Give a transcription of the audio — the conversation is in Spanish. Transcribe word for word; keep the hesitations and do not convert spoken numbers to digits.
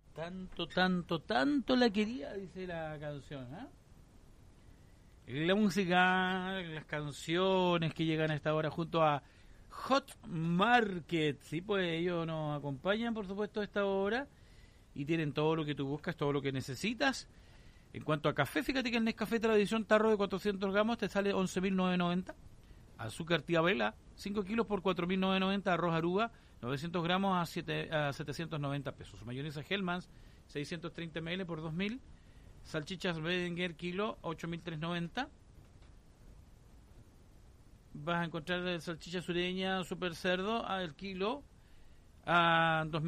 Tanto, tanto, tanto la quería, dice la canción, ¿eh? La música, las canciones que llegan a esta hora junto a Hot Market, sí, pues ellos nos acompañan, por supuesto, a esta hora y tienen todo lo que tú buscas, todo lo que necesitas. En cuanto a café, fíjate que el Nescafé Tradición tarro de cuatrocientos gramos te sale once mil novecientos noventa. Azúcar Tía Vela, cinco kilos por cuatro mil novecientos noventa. Arroz Aruba, novecientos gramos a, siete, a setecientos noventa pesos. Mayonesa Hellmann's, seiscientos treinta mililitros por dos mil. Salchichas Bedinger kilo, ocho mil trescientos noventa. Vas a encontrar salchicha sureña super cerdo al kilo a dos mil